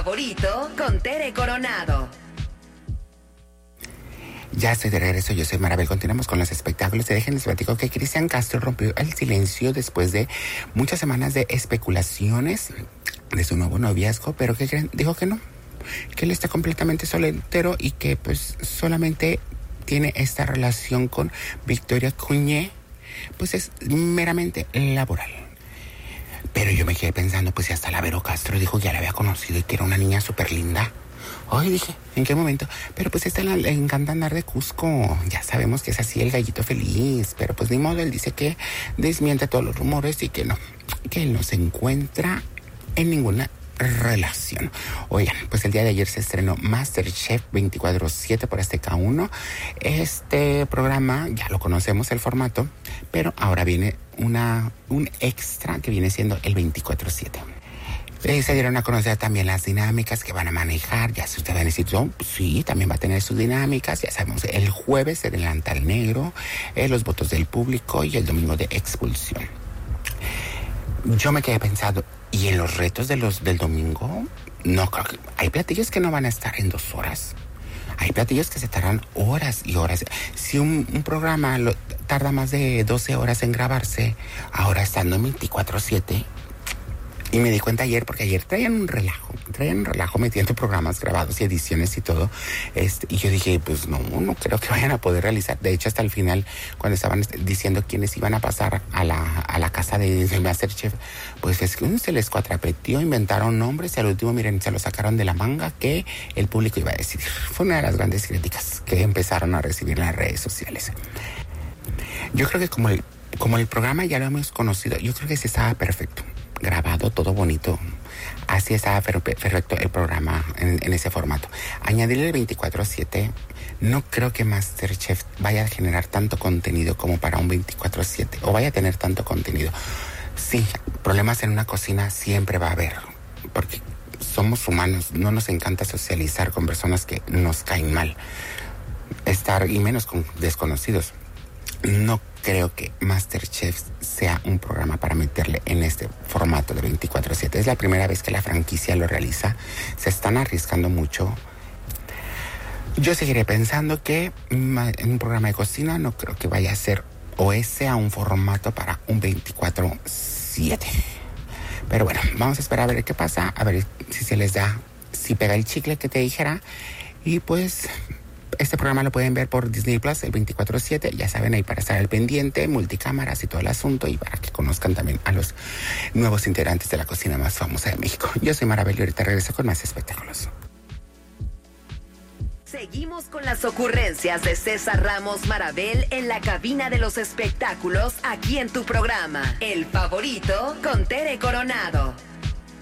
Favorito con Tere Coronado. Ya estoy de regreso, yo soy Marabel. Continuamos con los espectáculos. Te dejen, les platico que Cristian Castro rompió el silencio después de muchas semanas de especulaciones de su nuevo noviazgo, pero ¿qué creen? Dijo que no, que él está completamente soltero y que pues solamente tiene esta relación con Victoria Cuñé, pues es meramente laboral. Pero yo me quedé pensando, pues si hasta la Vero Castro dijo que ya la había conocido y que era una niña súper linda. Ay, dije, ¿en qué momento? Pero pues esta le encanta andar de Cusco. Ya sabemos que es así el gallito feliz. Pero pues ni modo, él dice que desmiente todos los rumores y que no, que él no se encuentra en ninguna relación. Oigan, pues el día de ayer se estrenó MasterChef 24/7 por Azteca 1. Este programa ya lo conocemos el formato, pero ahora viene un extra que viene siendo el 24/7. Se dieron a conocer también las dinámicas que van a manejar. Ya si ustedes van a decir, oh, sí, también va a tener sus dinámicas. Ya sabemos, el jueves se adelanta el negro, los votos del público y el domingo de expulsión. Yo me quedé pensando, ¿y en los retos del domingo? No, creo que hay platillos que no van a estar en 2 horas. Hay platillos que se tardan horas y horas. Si un programa tarda más de 12 horas en grabarse, ahora estando en 24/7... Y me di cuenta ayer, porque ayer traían un relajo metiendo programas grabados y ediciones y todo. Y yo dije, pues no creo que vayan a poder realizar. De hecho, hasta el final, cuando estaban diciendo quiénes iban a pasar a la casa del MasterChef, pues es que se les cuatrapetió, inventaron nombres y al último, miren, se lo sacaron de la manga que el público iba a decidir. Fue una de las grandes críticas que empezaron a recibir en las redes sociales. Yo creo que como el programa ya lo hemos conocido, yo creo que sí estaba perfecto. Grabado, todo bonito. Así estaba perfecto el programa en ese formato. Añadirle el 24/7, no creo que MasterChef vaya a generar tanto contenido como para un 24/7, o vaya a tener tanto contenido. Sí, problemas en una cocina siempre va a haber, porque somos humanos, no nos encanta socializar con personas que nos caen mal, y menos con desconocidos. No creo que MasterChef sea un programa para meterle en este formato de 24/7. Es la primera vez que la franquicia lo realiza. Se están arriesgando mucho. Yo seguiré pensando que en un programa de cocina no creo que vaya a ser o sea un formato para un 24/7. Pero bueno, vamos a esperar a ver qué pasa, a ver si se les da, si pega el chicle que te dijera. Y pues este programa lo pueden ver por Disney Plus el 24/7, ya saben, ahí para estar al pendiente, multicámaras y todo el asunto, y para que conozcan también a los nuevos integrantes de la cocina más famosa de México. Yo soy Marabel y ahorita regreso con más espectáculos. Seguimos con las ocurrencias de César Ramos Marabel en la cabina de los espectáculos aquí en tu programa, El Favorito con Tere Coronado.